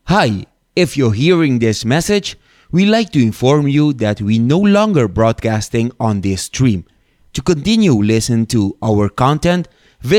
Hi, if you're hearing this message, we'd like to inform you that we no longer broadcasting on this stream. To continue listen to our content,